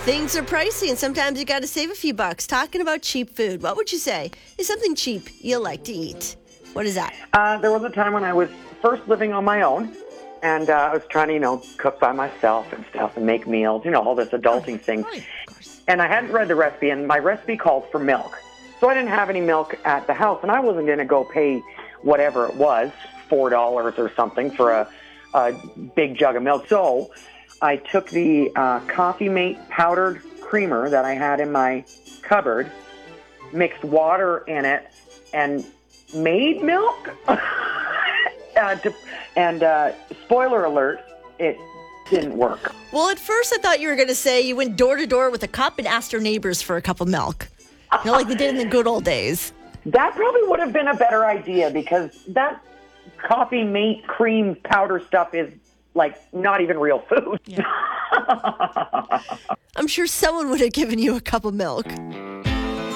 Things are pricey, and sometimes you got to save a few bucks. Talking about cheap food, what would you say is something cheap you like to eat? What is that? There was a time when I was first living on my own, and I was trying to, cook by myself and stuff and make meals, all this adulting thing. Right, of course. And I hadn't read the recipe, and my recipe called for milk. So I didn't have any milk at the house, and I wasn't going to go pay whatever it was, $4 or something for a big jug of milk. So I took the Coffee Mate powdered creamer that I had in my cupboard, mixed water in it, and made milk. Spoiler alert, it didn't work. Well, at first I thought you were going to say you went door to door with a cup and asked your neighbors for a cup of milk. Like they did in the good old days. That probably would have been a better idea, because that Coffee Mate cream powder stuff is not even real food. Yeah. I'm sure someone would have given you a cup of milk.